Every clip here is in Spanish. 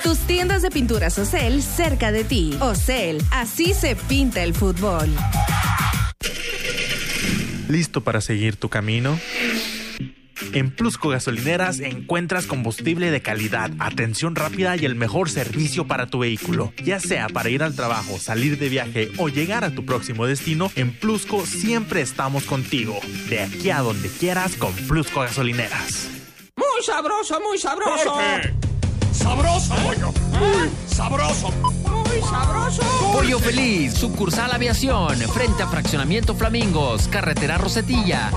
Tus tiendas de pinturas Ocel cerca de ti. Ocel, así se pinta el fútbol. ¿Listo para seguir tu camino? En Plusco Gasolineras encuentras combustible de calidad, atención rápida y el mejor servicio para tu vehículo. Ya sea para ir al trabajo, salir de viaje o llegar a tu próximo destino, en Plusco siempre estamos contigo. De aquí a donde quieras con Plusco Gasolineras. ¡Muy sabroso, muy sabroso! ¡Fuerte! ¡Sabroso, pollo! ¡Muy sabroso! ¡Muy sabroso! Pollo Feliz, sucursal Aviación, frente a Fraccionamiento Flamingos, carretera Rosetilla,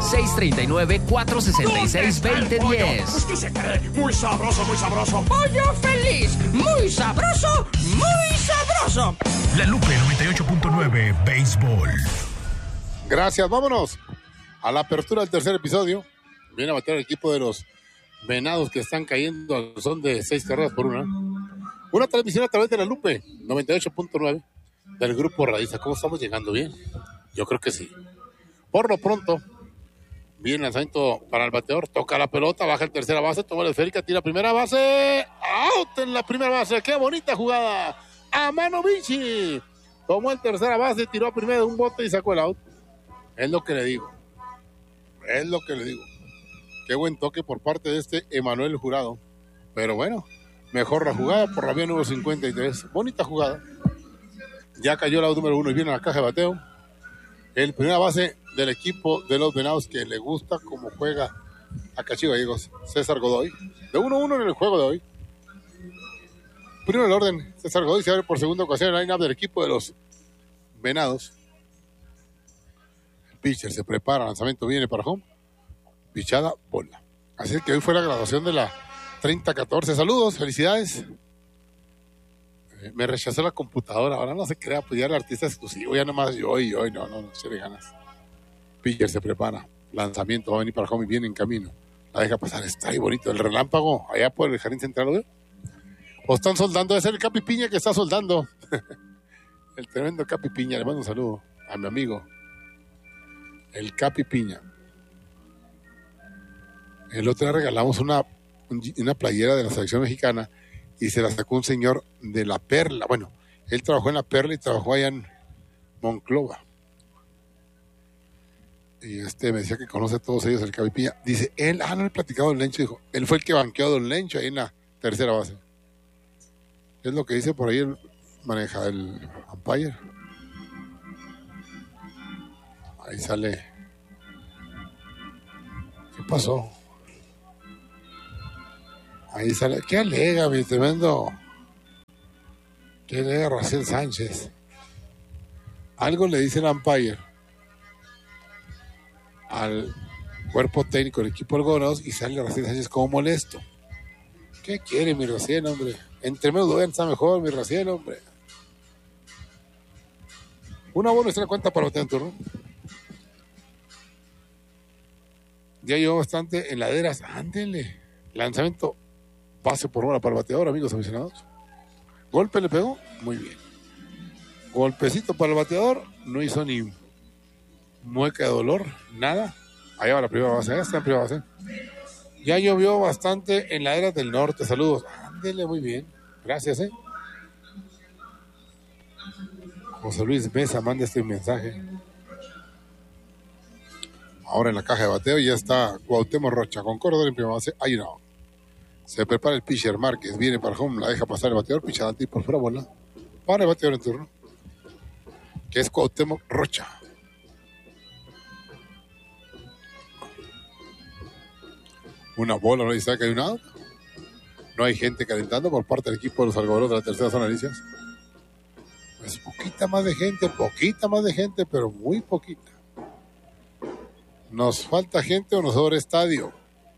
639-466-2010. Pues que se cree, muy sabroso, muy sabroso. ¡Pollo Feliz! ¡Muy sabroso, muy sabroso! La Lupe 98.9 Béisbol. Gracias, vámonos a la apertura del tercer episodio. Viene a bater el equipo de los Venados que están cayendo al son de 6 carreras por una. Una transmisión a través de la Lupe 98.9 del Grupo Radiza. ¿Cómo estamos llegando? ¿Bien? Yo creo que sí. Por lo pronto, viene el lanzamiento para el bateador. Toca la pelota, baja el tercera base, toma la esférica, tira primera base. ¡Out en la primera base! ¡Qué bonita jugada! A mano Vinci. Tomó el tercera base, tiró a primera de un bote y sacó el out. Es lo que le digo. Es lo que le digo. Qué buen toque por parte de este Emanuel Jurado. Pero bueno, mejor la jugada por la vía número 53. Bonita jugada. Ya cayó el out número 1 y viene a la caja de bateo. El primera base del equipo de los Venados que le gusta cómo juega a Cachi Gallegos, César Godoy. De 1-1 en el juego de hoy. Primero el orden, César Godoy se abre por segunda ocasión el line-up del equipo de los Venados. El pitcher se prepara, lanzamiento viene para home. Pichada, bola. Así que hoy fue la graduación de la 30-14. Saludos, felicidades. Me rechazó la computadora. Ahora no se crea, pues ya el artista exclusivo. Ya nomás yo y hoy. No, se le ganas. Pitcher se prepara. Lanzamiento va a venir para home y viene en camino. La deja pasar. Está ahí bonito. El relámpago allá por el jardín central, ¿no? O están soldando. Debe ser el Capi Piña que está soldando. El tremendo Capi Piña. Le mando un saludo a mi amigo. El Capi Piña. El otro día regalamos una playera de la selección mexicana y se la sacó un señor de La Perla. Bueno, él trabajó en La Perla y trabajó allá en Monclova. Y me decía que conoce a todos ellos, el Capi Piña. Dice, no le he platicado a Don Lencho, dijo, él fue el que banqueó a Don Lencho ahí en la tercera base. Es lo que dice por ahí el maneja el umpire. Ahí sale. ¿Qué pasó? Ahí sale. ¿Qué alega, mi tremendo? ¿Qué alega Raciel Sánchez? Algo le dice el umpire al cuerpo técnico del equipo del Gonos y sale Raciel Sánchez como molesto. ¿Qué quiere mi Raciel, hombre? Entre menos lo vean, está mejor, mi Raciel, hombre. Una buena nuestra cuenta para batear en turno. Ya llevó bastante en laderas. Ándele. Lanzamiento. Pase por bola para el bateador, amigos aficionados. Golpe le pegó. Muy bien. Golpecito para el bateador. No hizo ni mueca de dolor. Nada. Allá va la primera base. Allá está la primera base. Ya llovió bastante en laderas del norte. Saludos. Ándele, muy bien. Gracias, José Luis Mesa manda este mensaje. Ahora en la caja de bateo ya está Cuauhtémoc Rocha con corredor en primera base. Hay una. Se prepara el pitcher Márquez. Viene para home, la deja pasar el bateador. Pichada antes por fuera, bola. Para el bateador en turno. Que es Cuauhtémoc Rocha. Una bola, no hay saca, hay un out. No hay gente calentando por parte del equipo de los algodones de la tercera zona de Alicias. Pues poquita más de gente, pero muy poquita. ¿Nos falta gente o nos sobra estadio?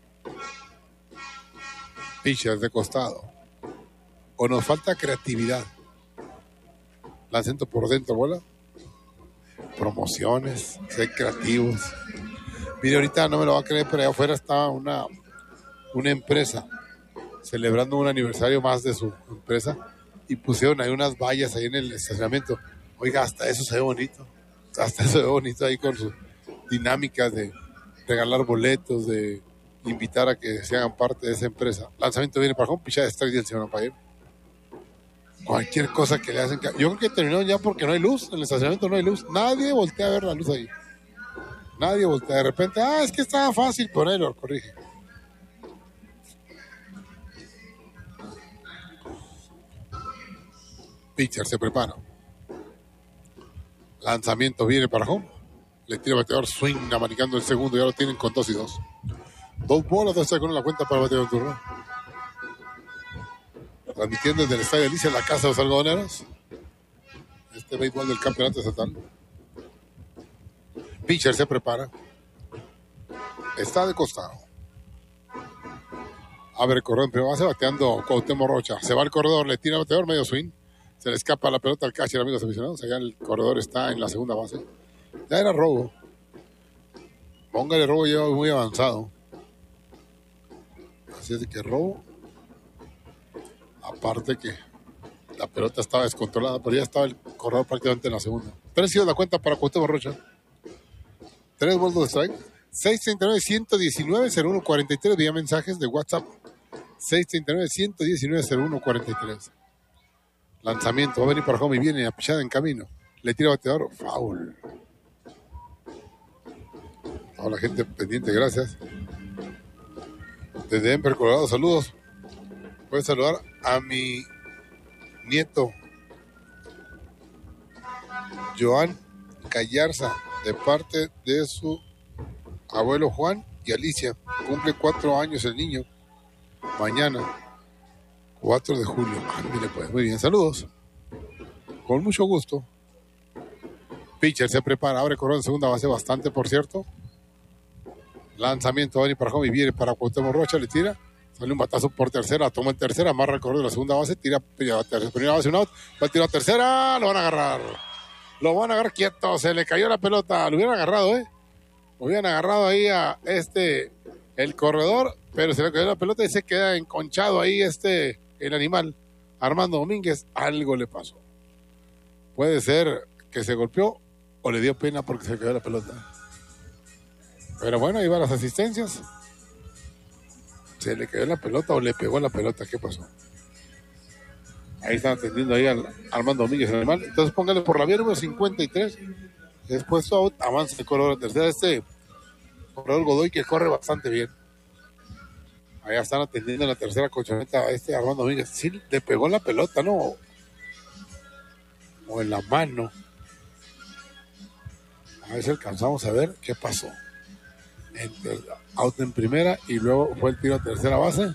Pitchers de costado. ¿O nos falta creatividad? Lancento por dentro, bola. Promociones, ser creativos. Mire, ahorita no me lo va a creer, pero allá afuera está una empresa celebrando un aniversario más de su empresa y pusieron ahí unas vallas ahí en el estacionamiento. Oiga, hasta eso se ve bonito. Ahí con sus dinámicas de regalar boletos, de invitar a que se hagan parte de esa empresa. Lanzamiento viene para home, pichada de strike del señor umpire. Cualquier cosa que le hacen. Yo creo que terminó ya porque no hay luz. En el estacionamiento no hay luz. Nadie voltea a ver la luz ahí. Nadie voltea. De repente, es que estaba fácil ponerlo, corrige. Pitcher se prepara. Lanzamiento viene para home. Le tira bateador, swing, abanicando el segundo. Ya lo tienen con 2-2. 2 bolas, 2 con la cuenta para el bateador de turno. Transmitiendo desde el Estadio Alicia en la Casa de los Algodoneros. Este béisbol del campeonato estatal. Pitcher se prepara. Está de costado. Abre el corredor en primera base, bateando Cuauhtémoc Rocha. Se va al corredor, le tira el bateador, medio swing. Se le escapa la pelota al catcher, amigos aficionados. Allá el corredor está en la segunda base. Ya era robo. Póngale robo, lleva muy avanzado. Así es de que robo. Aparte que la pelota estaba descontrolada, pero ya estaba el corredor prácticamente en la segunda. 3 la cuenta para Cuauhtémoc Rocha. 3 bolas de strike. 639-119-0143 vía mensajes de WhatsApp. 639-119-0143. Lanzamiento, va a venir para home y viene a pichada en camino. Le tira bateador, foul. A la gente pendiente, gracias. Desde Denver, Colorado, saludos. Puedes saludar a mi nieto Joan Callarza, de parte de su abuelo Juan y Alicia. Cumple 4 años el niño. Mañana, 4 de julio. Mire pues, muy bien, saludos. Con mucho gusto. Pitcher se prepara, abre corredor en segunda base, bastante por cierto. Lanzamiento, va a venir para home y viene para Cuauhtémoc Rocha, le tira. Sale un batazo por tercera, toma en tercera, amarra el corredor de la segunda base, tira primera base, un out, va a tirar a tercera, lo van a agarrar. Lo van a agarrar quieto, se le cayó la pelota, lo hubieran agarrado, Lo hubieran agarrado ahí a el corredor, pero se le cayó la pelota y se queda enconchado ahí el animal. Armando Domínguez, algo le pasó. Puede ser que se golpeó o le dio pena porque se le cayó la pelota. Pero bueno, ahí van las asistencias. Se le cayó la pelota o le pegó la pelota, ¿qué pasó? Ahí están atendiendo ahí al Armando Domínguez, el animal. Entonces póngale por la vía número 53. Después out, avanza el corredor de tercera. Corredor Godoy que corre bastante bien. Allá están atendiendo en la tercera colchoneta a Armando Domínguez. Sí, le pegó la pelota, ¿no? O en la mano. A ver si alcanzamos a ver qué pasó. Out en primera y luego fue el tiro a tercera base.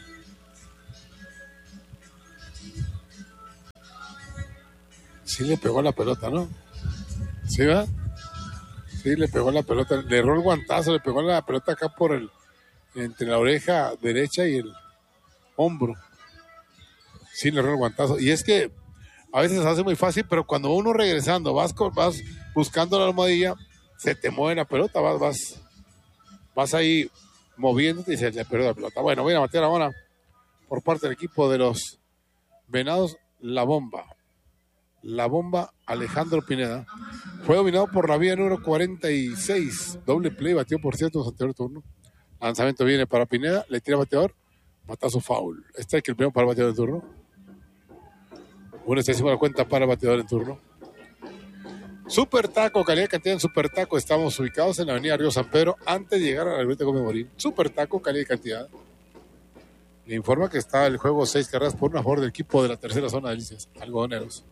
Sí le pegó la pelota, ¿no? ¿Sí, verdad? Sí, le pegó la pelota. Le erró el guantazo, le pegó la pelota acá entre la oreja derecha y el hombro. Sí, le erró el guantazo. Y es que a veces se hace muy fácil, pero cuando uno regresando, vas buscando la almohadilla, se te mueve la pelota, vas ahí moviéndote y se le perdió la pelota. Bueno, voy a batear ahora por parte del equipo de los Venados, la bomba Alejandro Pineda. Fue dominado por la vía número 46. Doble play, batió por cierto en su anterior turno. Lanzamiento viene para Pineda, le tira bateador, batazo foul. Está aquí el primero para el bateador en turno. Una encima de la cuenta para el bateador en turno. Super Taco, calidad y cantidad en Super Taco. Estamos ubicados en la avenida Río San Pedro, antes de llegar a la Glorieta Gómez Morín. Super Taco, calidad y cantidad. Le informa que está el juego 6 carreras por 1 a favor del equipo de la tercera zona de Delicias, Algodoneros.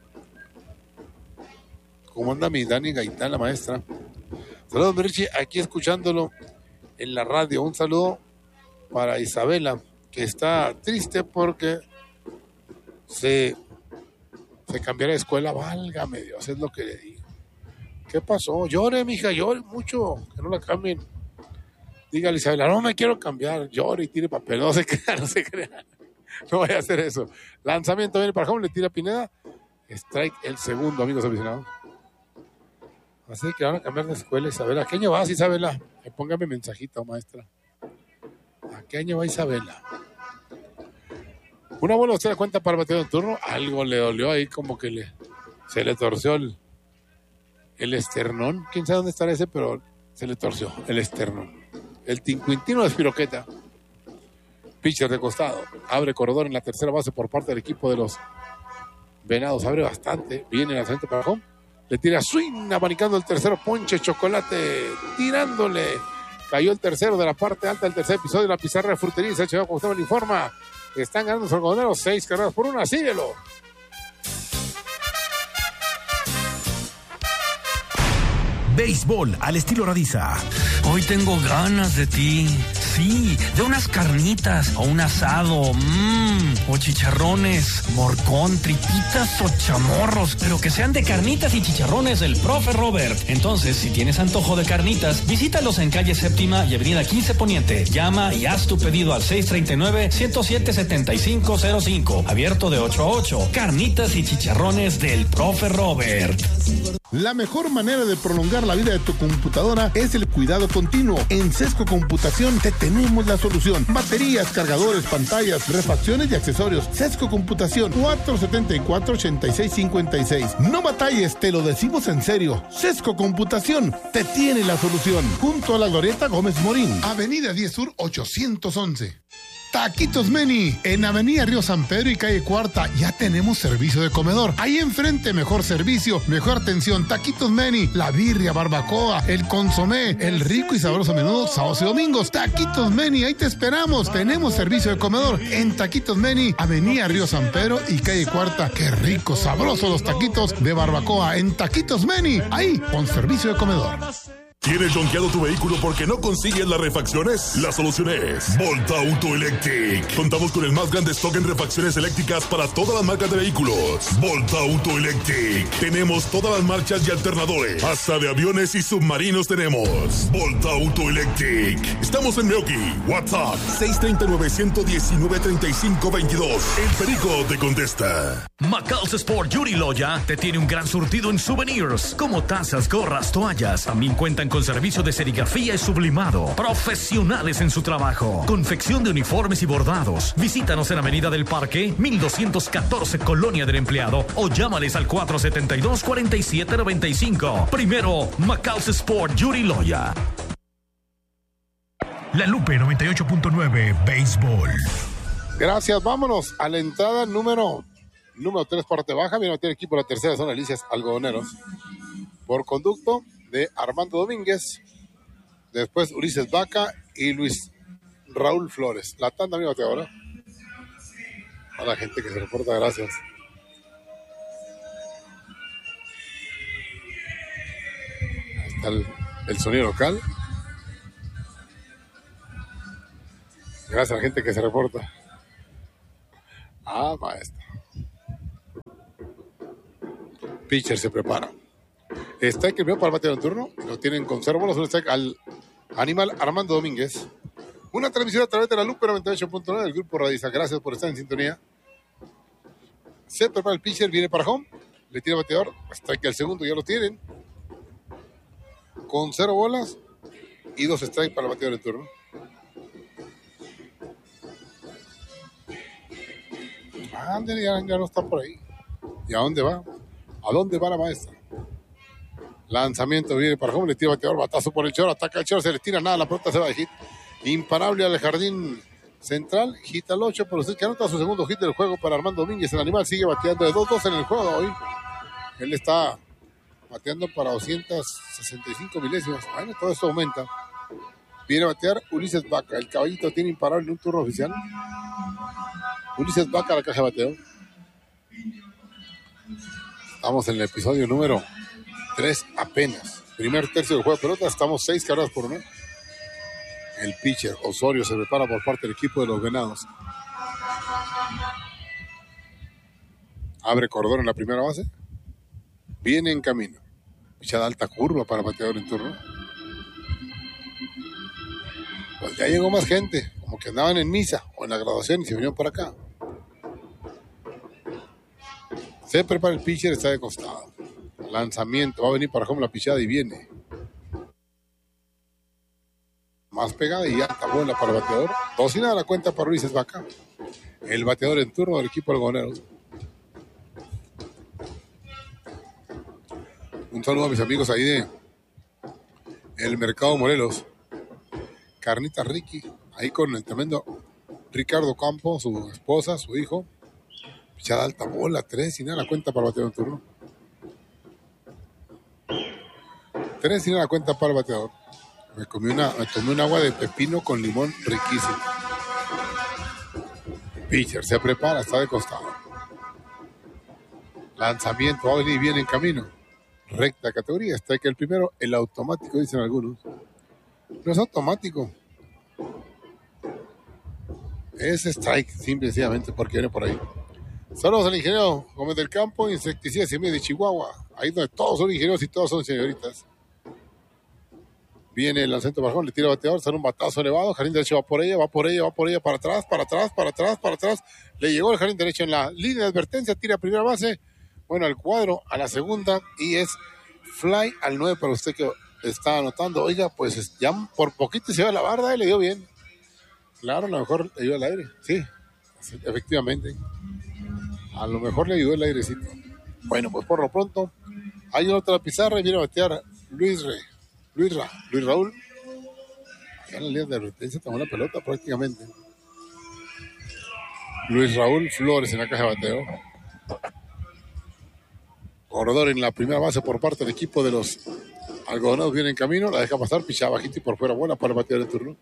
¿Cómo anda mi Dani Gaitán, la maestra? Saludos, Richie, aquí escuchándolo en la radio. Un saludo para Isabela, que está triste porque se cambiará de escuela. Válgame Dios, es lo que le digo. ¿Qué pasó? Llore, mija, llore mucho, que no la cambien. Dígale, Isabela, no me quiero cambiar, llore y tire papel. No se crea. No vaya a hacer eso. Lanzamiento viene para home, le tira Pineda. Strike el segundo, amigos aficionados. Así que van a cambiar de escuela, Isabela. ¿A qué año vas, Isabela? Póngame mensajito, maestra. ¿A qué año va Isabela? Una bola, usted le cuenta para el bateador en turno. Algo le dolió ahí, como que se le torció el esternón. Quién sabe dónde estará ese, pero se le torció el esternón. El tincuintino de Espiroqueta. Pitcher de costado. Abre corredor en la tercera base por parte del equipo de los Venados abre bastante. Viene el lanzamiento para home. Le tira swing, abanicando el tercero. Ponche Chocolate tirándole. Cayó el tercero de la parte alta del tercer episodio. La pizarra de Frutería. Se ha hecho como usted me lo informa. Están ganando los algodoneros 6 carreras por 1. Síguelo. Béisbol al estilo Radiza. Hoy tengo ganas de ti. Sí, de unas carnitas o un asado. O chicharrones, morcón, tripitas o chamorros. Pero que sean de carnitas y chicharrones del Profe Robert. Entonces, si tienes antojo de carnitas, visítalos en calle Séptima y avenida 15 Poniente. Llama y haz tu pedido al 639-107-7505. Abierto de 8 a 8. Carnitas y chicharrones del Profe Robert. La mejor manera de prolongar la vida de tu computadora es el cuidado continuo. En Sesco Computación te tenemos la solución. Baterías, cargadores, pantallas, refacciones y accesorios. Sesco Computación, 474-8656. No batalles, te lo decimos en serio. Sesco Computación te tiene la solución. Junto a la Glorieta Gómez Morín. Avenida 10 Sur 811. Taquitos Meni, en Avenida Río San Pedro y calle Cuarta, ya tenemos servicio de comedor. Ahí enfrente, mejor servicio, mejor atención. Taquitos Meni, la birria, barbacoa, el consomé, el rico y sabroso menudo, sábados y domingos. Taquitos Meni, ahí te esperamos. Tenemos servicio de comedor en Taquitos Meni, Avenida Río San Pedro y calle Cuarta. Qué rico, sabroso los taquitos de barbacoa en Taquitos Meni, ahí con servicio de comedor. ¿Tienes donkeado tu vehículo porque no consigues las refacciones? La solución es Volta Auto Electric. Contamos con el más grande stock en refacciones eléctricas para todas las marcas de vehículos. Volta Auto Electric. Tenemos todas las marchas y alternadores. Hasta de aviones y submarinos tenemos. Volta Auto Electric. Estamos en Meoki. WhatsApp 639-119-3522. El Perico te contesta. Macal's Sport Yuri Loya te tiene un gran surtido en souvenirs, como tazas, gorras, toallas. También cuentan con servicio de serigrafía y sublimado. Profesionales en su trabajo. Confección de uniformes y bordados. Visítanos en Avenida del Parque, 1214, Colonia del Empleado, o llámales al 472-4795. Primero, Macal's Sport Yuri Loya. La Lupe 98.9 Béisbol. Gracias, vámonos a la entrada número 3, parte baja. Viene a meter el equipo de la tercera zona, Delicias Algodoneros. Por conducto de Armando Domínguez, después Ulises Vaca y Luis Raúl Flores. La tanda, mi bateadora. A la gente que se reporta, gracias. Ahí está el sonido local. Gracias a la gente que se reporta. Maestro. Pitcher se prepara. Strike el primero para el bateador en turno. Lo tienen con 0 bolas. Un strike al animal Armando Domínguez. Una transmisión a través de la Lupe 98.9 del Grupo Radiza. Gracias por estar en sintonía. Se prepara el pitcher. Viene para home. Le tira el bateador. Strike el segundo. Ya lo tienen. Con 0 bolas. Y 2 strikes para el bateador en turno. Ya no está por ahí. ¿Y a dónde va? ¿A dónde va la maestra? Lanzamiento viene para home, le tira bateador, batazo por el chorro, ataca el chorro, se le tira nada, la pelota se va de hit. Imparable al jardín central, hit al 8, por usted que anota su segundo hit del juego para Armando Domínguez. El animal sigue bateando de 2-2 en el juego hoy. Él está bateando para 265 milésimas. Bueno, todo esto aumenta. Viene a batear Ulises Vaca, el caballito tiene imparable en un turno oficial. Ulises Vaca a la caja de bateo. Estamos en el episodio número 3 apenas. Primer tercio del juego de pelota. Estamos 6 carreras por 1. El pitcher Osorio se prepara por parte del equipo de los Venados. Abre corredor en la primera base. Viene en camino. Pichada alta curva para bateador en turno. Pues ya llegó más gente. Como que andaban en misa o en la graduación y se vinieron para acá. Se prepara el pitcher, está de costado. Lanzamiento, va a venir para home la pichada y viene. Más pegada y alta bola para el bateador. 2 y nada la cuenta para Ulises Vaca. El bateador en turno del equipo algodoneros. Un saludo a mis amigos ahí de el Mercado Morelos. Carnita Ricky, ahí con el tremendo Ricardo Campos, su esposa, su hijo. Pichada alta, bola 3 y nada la cuenta para el bateador en turno. 3 y nada la cuenta para el bateador. Me tomé un agua de pepino con limón riquísimo. Pitcher se prepara, está de costado. Lanzamiento, va a venir bien en camino. Recta categoría, está que el primero, el automático, dicen algunos. No es automático. Es strike, simple y sencillamente, porque viene por ahí. Saludos al ingeniero Gómez del Campo, insecticida Semilla de Chihuahua. Ahí donde todos son ingenieros y todos son señoritas. Viene el lanzamiento bajón, le tira el bateador, sale un batazo elevado, jardín derecho va por ella, para atrás. Le llegó el jardín derecho en la línea de advertencia, tira a primera base. Bueno, al cuadro, a la segunda, y es fly al 9 para usted que está anotando. Oiga, pues ya por poquito se va a la barda y le dio bien. Claro, a lo mejor le ayudó el aire. Sí, efectivamente. A lo mejor le ayudó el airecito. Bueno, pues por lo pronto, hay otra pizarra y viene a batear Luis Raúl. Allá en la línea de advertencia tomó la pelota prácticamente. Luis Raúl Flores en la caja de bateo. Corredor en la primera base por parte del equipo de los algodonados viene en camino, la deja pasar, pichada bajito y por fuera, buena para batear el turno.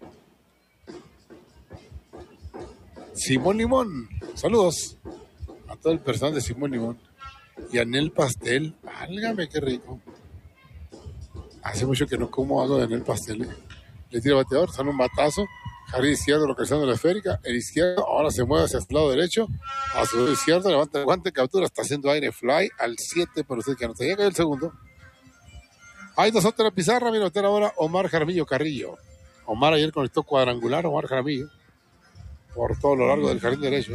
Simón Limón, saludos a todo el personal de Simón Limón y a Nel Pastel, válgame qué rico. Hace mucho que no como algo de Nel Pastel. Le tira el bateador, sale un batazo, jardín izquierdo localizando la esférica, el izquierdo ahora se mueve hacia el lado derecho, a su lado izquierdo, levanta el guante, captura, está haciendo aire, fly al 7, pero usted que no te llega el segundo. Hay dos otras en la pizarra, viene a bater ahora Omar Jaramillo Carrillo. Omar ayer conectó cuadrangular, Omar Jaramillo, por todo lo largo del jardín derecho.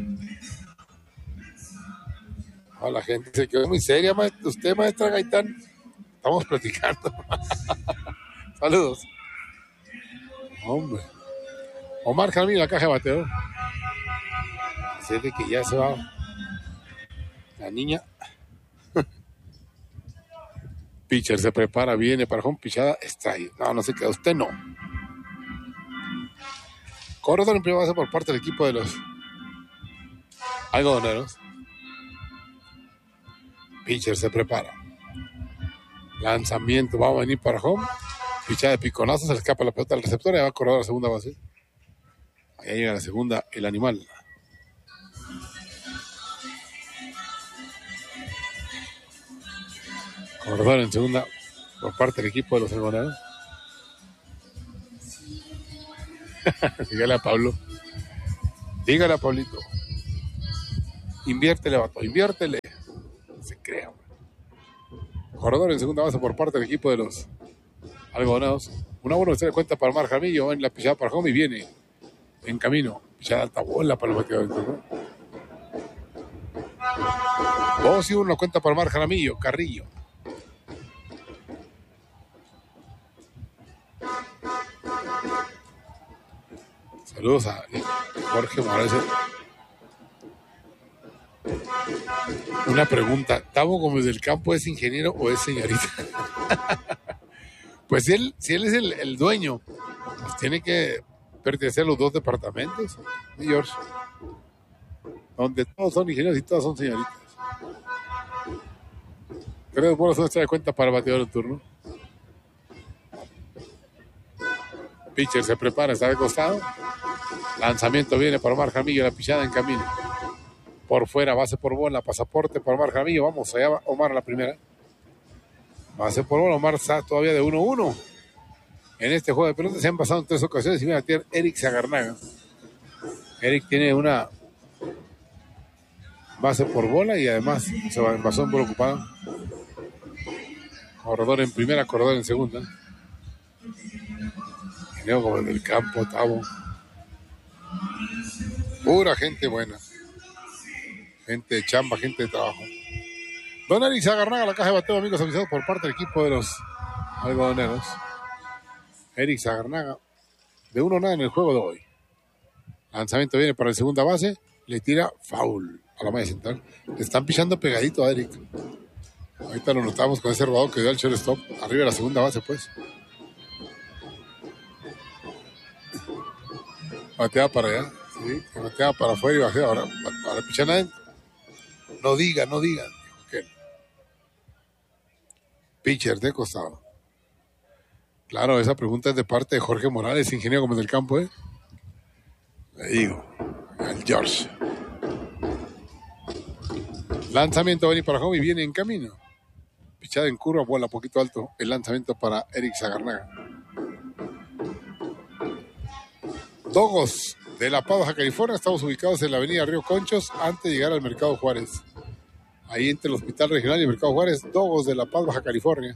La gente se quedó muy seria, usted, maestra Gaitán. Estamos platicando. Saludos. Hombre. Omar Jaramillo en la caja de bateo. Así es de que ya se va la niña. Pitcher se prepara, viene para home, pichada, strike. No se queda, usted no. Corredor en primera base por parte del equipo de los algodoneros. Pitcher se prepara. Lanzamiento, va a venir para home. Pichada de piconazo, se le escapa la pelota al receptor y va a correr a la segunda base. Allá llega la segunda, el animal. Corredor en segunda por parte del equipo de los algodoneros. Dígale a Pablo. Dígale a Pablito. Inviértele, vato, inviértele. Se crea. Corredor en segunda base por parte del equipo de los algodonados. Una buena se le cuenta para Omar Jaramillo en la pichada para home y viene en camino. Pichada alta bola para el bateador del turno. 2-1 cuenta para Omar Jaramillo Carrillo. Saludos a Jorge Morales. Una pregunta, ¿Tavo Gómez del Campo es ingeniero o es señorita? Pues si él es el dueño, pues tiene que pertenecer a los dos departamentos, ¿sí, George? Donde todos son ingenieros y todas son señoritas. Creo que bueno, se da cuenta para el bateador en turno. Pitcher se prepara, está de costado. Lanzamiento viene para Omar Jaramillo, la pichada en camino. Por fuera, base por bola, pasaporte para Omar Jaramillo. Vamos, allá va Omar a la primera. Base por bola, Omar está todavía de 1-1. En este juego de pelota se han pasado en 3 ocasiones y viene a batear Eric Zagarnaga. Eric tiene una base por bola y además se va en basón por ocupado. Corredor en primera, corredor en segunda. Leo como en el campo, Tavo. Pura gente buena. Gente de chamba, gente de trabajo. Don Eric Zagarnaga, la caja de bateo, amigos avisados por parte del equipo de los algodoneros. Eric Zagarnaga, de 1-0 en el juego de hoy. Lanzamiento viene para la segunda base, le tira foul a la malla central. Le están pichando pegadito a Eric. Ahorita lo notamos con ese robado que dio al shortstop. Arriba de la segunda base, pues. Batea para allá, sí, batea para afuera y bajea. Ahora pichan adentro. No digan. Okay. Pitcher de costado. Claro, esa pregunta es de parte de Jorge Morales, ingeniero Gómez del Campo, ¿eh? Le digo, al George. Lanzamiento va a venir para home y viene en camino. Pichada en curva, bola poquito alto. El lanzamiento para Eric Zagarnaga. Dogos de La Paz, Baja California. Estamos ubicados en la avenida Río Conchos, antes de llegar al Mercado Juárez. Ahí entre el Hospital Regional y el Mercado Juárez. Dogos de La Paz, Baja California.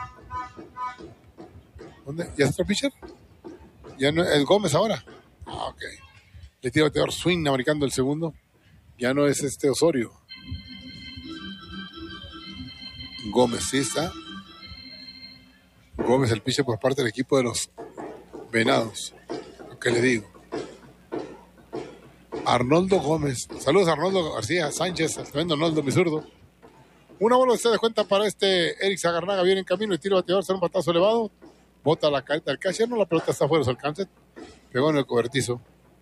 ¿Dónde? ¿Ya está el pitcher? Ya no es Gómez ahora. Ah, ok. Le tira bateador swing, marcando el segundo. Ya no es Osorio. Gómez, sí está. Gómez, el pitcher por parte del equipo de los Venados. Lo que le digo. Arnoldo Gómez. Saludos a Arnoldo García Sánchez. Tremendo Arnoldo, mi zurdo. Una bola se da cuenta para Eric Zagarnaga. Viene en camino y tira bateador. Sale un batazo elevado. Bota la careta del catcher. No, la pelota está fuera de su alcance. Pegó en el cobertizo.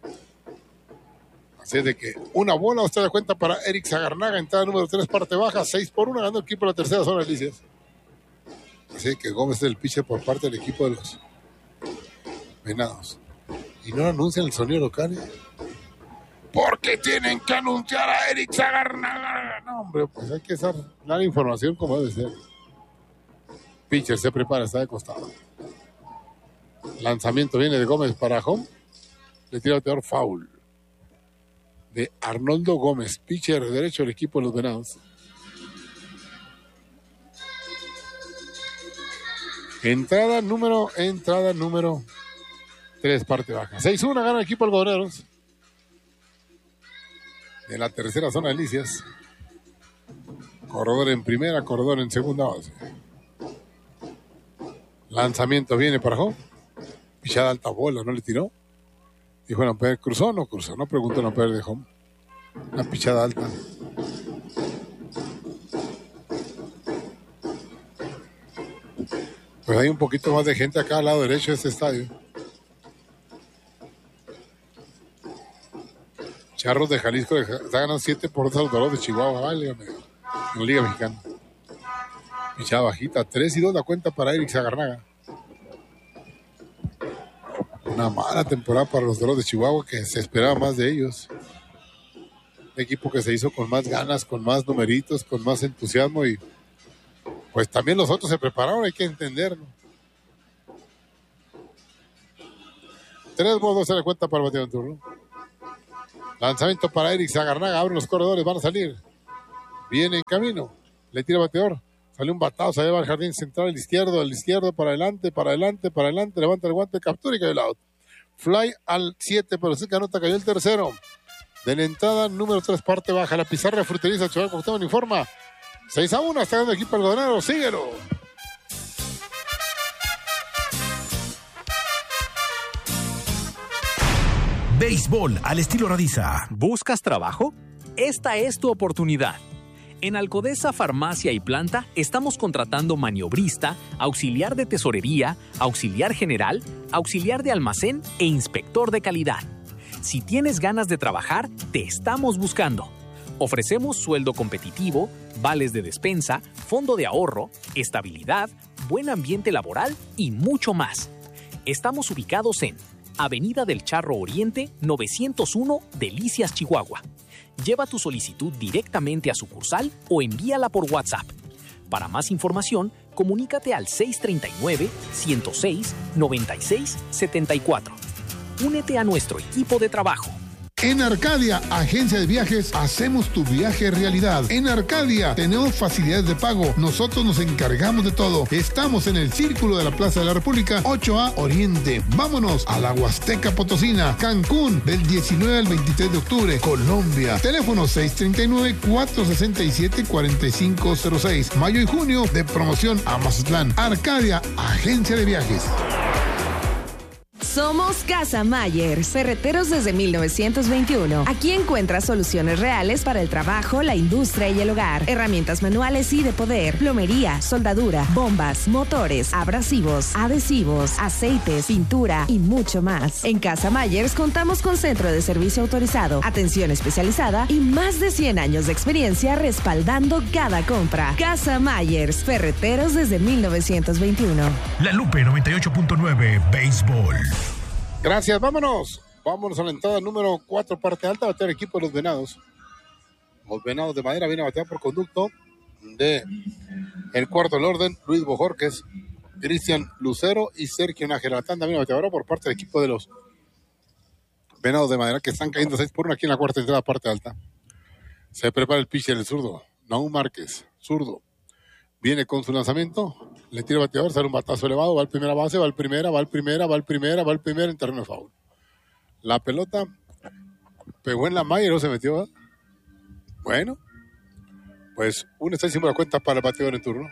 Así es de que una bola usted da cuenta para Eric Zagarnaga, entrada número 3, parte baja, 6-1, ganando el equipo de la tercera zona de Delicias. Así que Gómez es el pitcher por parte del equipo de los Venados. Y no anuncian el sonido local. ¿Por qué tienen que anunciar a Eric Zagarnaga? No, hombre, pues hay que dar la información como debe ser. Pitcher se prepara, está de costado. Lanzamiento viene de Gómez para home. Le tira bateador foul. De Arnoldo Gómez, pitcher derecho del equipo de los Venados. Entrada número 3, parte baja. 6-1 gana el equipo de Algodoneros. De la tercera zona de Delicias. Corredor en primera, corredor en segunda base. Lanzamiento viene para home. Pichada alta, bola, no le tiró. Dijo el umpire, ¿cruzó o no cruzó? No preguntó el umpire de home. Una pichada alta. Pues hay un poquito más de gente acá al lado derecho de este estadio. Charros de Jalisco está ganando 7-2 a los Dorados de Chihuahua. Válgame. En la Liga Mexicana. Pichada bajita. 3-2 la cuenta para Eric Zagarnaga. Una mala temporada para los Dorados de Chihuahua, que se esperaba más de ellos. Un equipo que se hizo con más ganas, con más numeritos, con más entusiasmo, y pues también los otros se prepararon, hay que entenderlo. 3-2 se le cuenta para el bateador en turno. Lanzamiento para Eric Zagarnaga, abre los corredores, van a salir. Viene en camino, le tira el bateador. Sale un batazo, se lleva al jardín central, al izquierdo, para adelante, levanta el guante, captura y cae el out. Fly al 7, pero sí que anota, cayó el tercero. De la entrada número 3, parte baja, la pizarra de Fruteriza Chihuahua, como usted me informa. 6-1, está ganando el equipo algodonero, síguelo. Béisbol al estilo Radiza. ¿Buscas trabajo? Esta es tu oportunidad. En Alcodesa Farmacia y Planta estamos contratando maniobrista, auxiliar de tesorería, auxiliar general, auxiliar de almacén e inspector de calidad. Si tienes ganas de trabajar, te estamos buscando. Ofrecemos sueldo competitivo, vales de despensa, fondo de ahorro, estabilidad, buen ambiente laboral y mucho más. Estamos ubicados en Avenida del Charro Oriente, 901, Delicias, Chihuahua. Lleva tu solicitud directamente a sucursal o envíala por WhatsApp. Para más información, comunícate al 639-106-9674. Únete a nuestro equipo de trabajo. En Arcadia, agencia de viajes, hacemos tu viaje realidad. En Arcadia tenemos facilidades de pago. Nosotros nos encargamos de todo. Estamos en el Círculo de la Plaza de la República, 8A Oriente. Vámonos a la Huasteca Potosina, Cancún, del 19 al 23 de octubre, Colombia. Teléfono 639-467-4506. Mayo y junio de promoción a Mazatlán. Arcadia, agencia de viajes. Somos Casa Myers, ferreteros desde 1921. Aquí encuentras soluciones reales para el trabajo, la industria y el hogar. Herramientas manuales y de poder, plomería, soldadura, bombas, motores, abrasivos, adhesivos, aceites, pintura y mucho más. En Casa Myers contamos con centro de servicio autorizado, atención especializada y más de 100 años de experiencia respaldando cada compra. Casa Myers, ferreteros desde 1921. La Lupe 98.9 Béisbol. Gracias, vámonos a la entrada número 4, parte alta, batear el equipo de los Venados. Los Venados de Madera viene a batear por conducto de el cuarto del orden, Luis Bojorquez, Cristian Lucero y Sergio Nájera. La tanda viene a batear ahora por parte del equipo de los Venados de Madera, que están cayendo 6-1 aquí en la cuarta entrada, parte alta. Se prepara el pitcher, el zurdo, Naúm Márquez, zurdo. Viene con su lanzamiento, le tira el bateador, sale un batazo elevado, va al primera base, va al primera en terreno de foul. La pelota pegó en la malla y no se metió, ¿eh? Bueno, pues un está encima de la cuenta para el bateador en turno.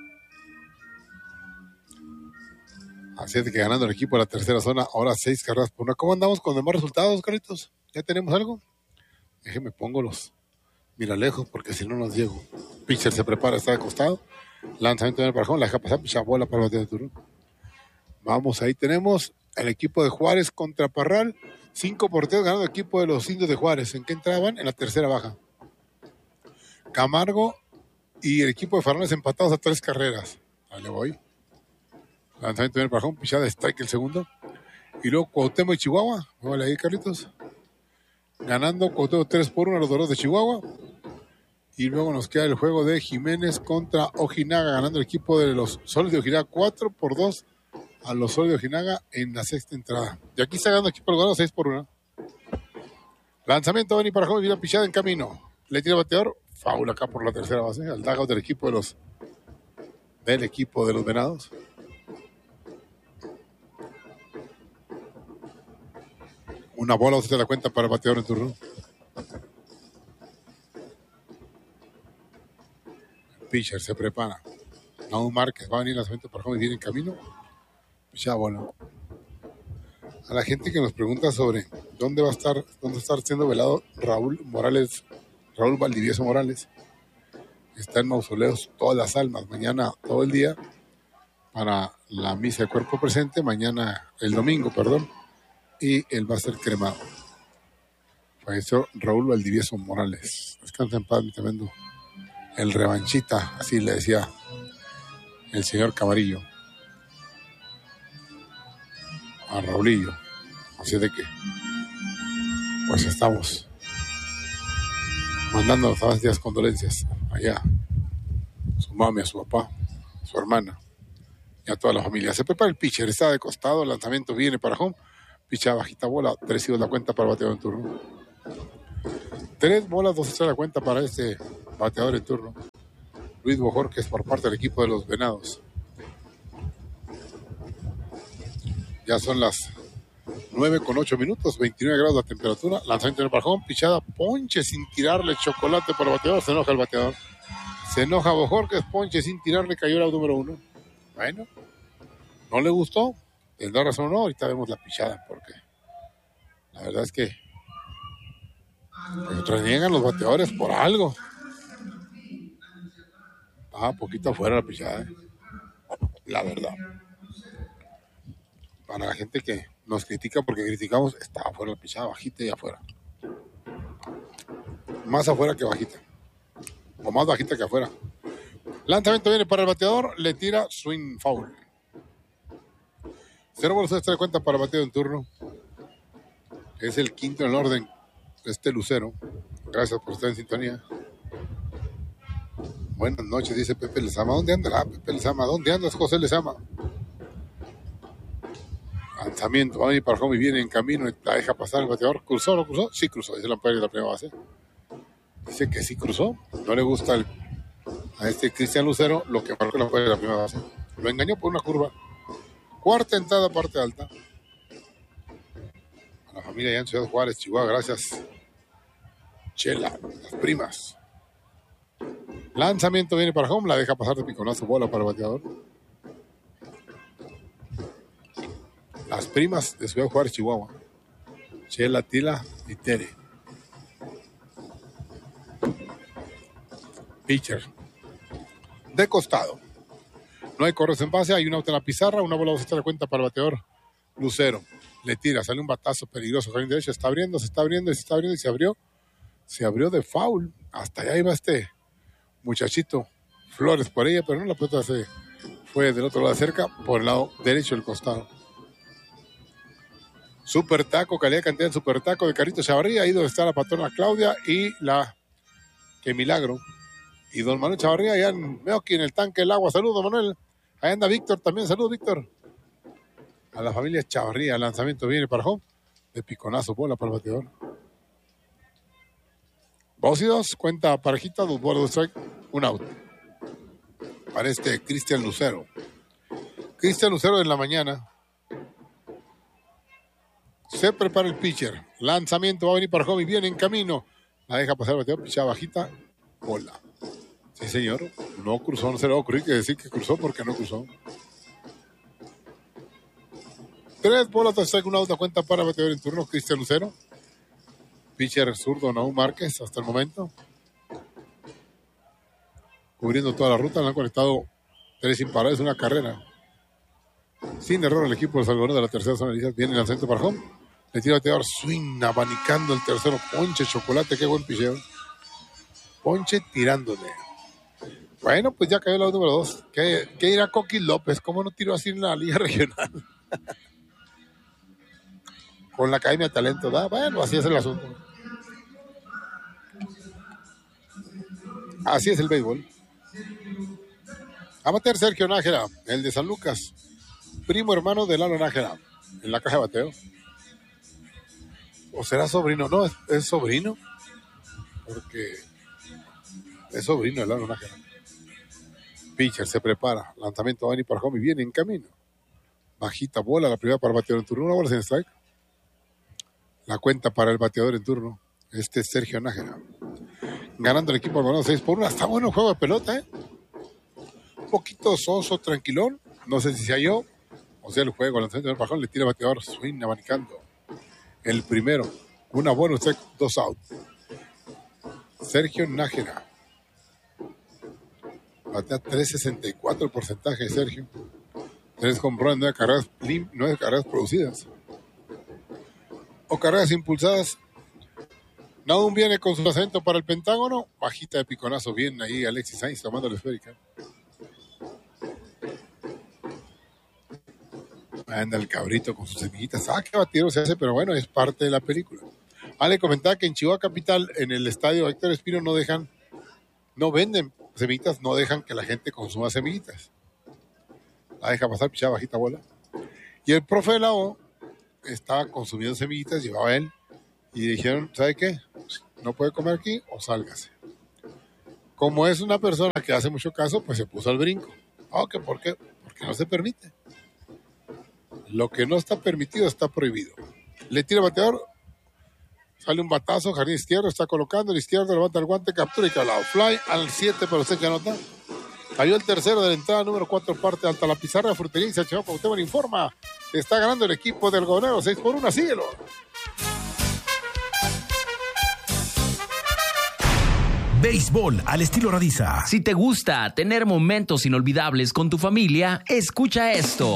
Así es que ganando el equipo de la tercera zona, ahora 6 carreras por 1. ¿Cómo andamos con demás resultados, Carlitos? ¿Ya tenemos algo? Déjeme pongo los mira lejos porque si no nos llego. Pitcher se prepara, está de costado. Lanzamiento en el parjón, la deja pasar, picha bola para el bateador de turno. Vamos, ahí tenemos el equipo de Juárez contra Parral. 5 porteros ganando el equipo de los Indios de Juárez. ¿En qué entraban? En la tercera baja. Camargo y el equipo de Farrones empatados a 3 carreras. Ahí le voy. Lanzamiento en el parjón, pichada de strike el segundo. Y luego Cuauhtémoc y Chihuahua. Vale ahí, Carlitos. Ganando Cuauhtémoc 3-1 a los Dorados de Chihuahua. Y luego nos queda el juego de Jiménez contra Ojinaga, ganando el equipo de los Soles de Ojinaga 4-2 a los Soles de Ojinaga en la sexta entrada. Y aquí está ganando el equipo de los Dorados 6-1. Lanzamiento, Benny Parajón, y viene pichada en camino. Le tira el bateador, foul acá por la tercera base, al dugout del equipo de los Venados. Una bola, usted se da cuenta para el bateador en turno. Pitcher se prepara. Naúm Márquez va a venir el lanzamiento para Parajón y viene en camino. Ya bueno. A la gente que nos pregunta sobre dónde va a estar siendo velado Raúl Valdivieso Morales. Está en mausoleos todas las almas, mañana todo el día para la misa de cuerpo presente, el domingo, y él va a ser cremado. Falleció Raúl Valdivieso Morales. Descansa en paz, mi tremendo. El revanchita, así le decía el señor Camarillo a Raulillo. Así de que pues estamos mandando las más días condolencias allá a su mami, a su papá, a su hermana y a toda la familia. Se prepara el pitcher, está de costado, el lanzamiento viene para home, picha bajita bola, 3 hijos la cuenta para el bateador en turno. 3 bolas, 2 echa la cuenta para este bateador en turno. Luis Bojorquez por parte del equipo de los Venados. Ya son las 9:08, 29 grados la temperatura. Lanzamiento en el parjón, pichada, ponche sin tirarle, chocolate por el bateador. Se enoja el bateador. Se enoja Bojorquez, ponche sin tirarle, cayó el out número 1. Bueno, no le gustó. ¿Tendrá razón o no? Ahorita vemos la pichada, porque la verdad es que reniegan los bateadores por algo. Poquito afuera la pichada, la verdad. Para la gente que nos critica porque criticamos, está afuera la pichada, bajita y afuera. Más afuera que bajita. O más bajita que afuera. Lanzamiento viene para el bateador, le tira swing foul. 0 bolas, se da cuenta para el bateador en turno. Es el quinto en el orden, Lucero. Gracias por estar en sintonía. Buenas noches, dice Pepe Lezama. ¿Dónde anda Pepe Lezama? ¿Dónde andas, José Lezama? Lanzamiento, va a venir para home y viene en camino, la deja pasar el bateador. ¿Cruzó o no cruzó? Sí cruzó, dice el umpire de la primera base. Dice que sí cruzó. No le gusta a este Cristian Lucero lo que marcó el umpire de la primera base. Lo engañó por una curva. Cuarta entrada, parte alta. A la familia allá en Ciudad Juárez, Chihuahua, gracias. Chela, las primas. Lanzamiento viene para home, la deja pasar de piconazo, bola para el bateador. Las primas de Ciudad Juárez, Chihuahua. Chela, Tila y Tere. Pitcher. De costado. No hay correos en base, hay un out en la pizarra, una bola está la cuenta para el bateador Lucero. Le tira, sale un batazo peligroso. Jardín derecho, se está abriendo y se abrió. Se abrió de foul. Hasta allá iba este muchachito Flores por ella, pero no, la pelota se fue del otro lado de cerca, por el lado derecho del costado. Super taco, calidad cantidad de super taco de Carito Chavarría, ahí donde está la patrona Claudia y la que milagro. Y don Manuel Chavarría, allá veo aquí en el tanque del agua. Saludos, Manuel. Ahí anda Víctor también, saludos, Víctor. A la familia Chavarría, el lanzamiento viene para home. De piconazo, bola para el bateador. 2-2, cuenta parejita, 2 bolas de strike, 1 out. Para Cristian Lucero. Cristian Lucero en la mañana. Se prepara el pitcher. Lanzamiento va a venir para home y viene en camino. La deja pasar el bateador, pichada bajita, bola. Sí, señor. No cruzó, no se le va a ocurrir que decir que cruzó porque no cruzó. 3 bolas de strike, 1 out, cuenta para el bateador en turno, Cristian Lucero. Pitcher zurdo, Naúm Márquez, hasta el momento. Cubriendo toda la ruta, le han conectado 3 imparables, una carrera. Sin error el equipo de Salvador de la tercera zona. Viene el centro para home. Le tira el bateador, swing, abanicando el tercero. Ponche, chocolate, qué buen picheo. Ponche tirándole. Bueno, pues ya cayó el out número 2. ¿Qué irá Coqui López? ¿Cómo no tiró así en la liga regional? Con la Academia de Talento, ¿da? Bueno, así es el asunto. Así es el béisbol. A bater Sergio Nájera, el de San Lucas. Primo hermano de Lalo Nájera, en la caja de bateo. ¿O será sobrino? No, es sobrino. Porque es sobrino de Lalo Nájera. Pitcher se prepara. Lanzamiento va a venir para home y viene en camino. Bajita bola, la primera para el bateador en turno. 1 bola sin strike. La cuenta para el bateador en turno. Es Sergio Nájera. Ganando el equipo algonado 6-1. Está bueno el juego de pelota, ¿eh? Un poquito soso, tranquilón. No sé si sea yo o sea el juego. Lanzamiento del bajón, le tira el bateador. Swing, abanicando. El primero. Una buena strike, 2 out. Sergio Nájera. Batea 3.64 el porcentaje de Sergio. 3 home runs, 9 carreras producidas. O carreras impulsadas. Naúm viene con su acento para el Pentágono. Bajita de piconazo. Bien ahí Alexis Sainz tomando la esférica. Anda el cabrito con sus semillitas. Qué batido se hace, pero bueno, es parte de la película. Le comentaba que en Chihuahua Capital, en el estadio Héctor Espino, no venden semillitas, no dejan que la gente consuma semillitas. La deja pasar, pichada bajita bola. Y el profe de la O estaba consumiendo semillitas, llevaba él. Y dijeron, ¿sabe qué? No puede comer aquí o sálgase. Como es una persona que hace mucho caso, pues se puso al brinco. ¿Por qué? Porque no se permite. Lo que no está permitido está prohibido. Le tira el bateador, sale un batazo, jardín izquierdo, está colocando, el izquierdo levanta el guante, captura y calado. Fly al 7, pero usted que anota. Cayó el tercero de la entrada, número 4, parte alta la pizarra, Frutería Chihuahua, Cuauhtémoc informa. Está ganando el equipo del Algodonero, 6-1, síguelo. Béisbol al estilo Radiza. Si te gusta tener momentos inolvidables con tu familia, escucha esto.